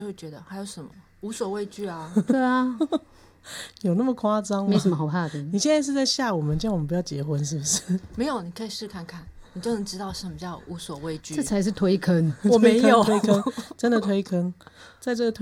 就会觉得还有什么无所畏惧啊。 对啊， 有那么夸张吗？ 没什么好怕的。 你现在是在吓我们，叫我们不要结婚是不是？ 没有，你可以试看看，你就能知道什么叫无所畏惧。 这才是推坑。 我没有推坑，真的推坑，在这个推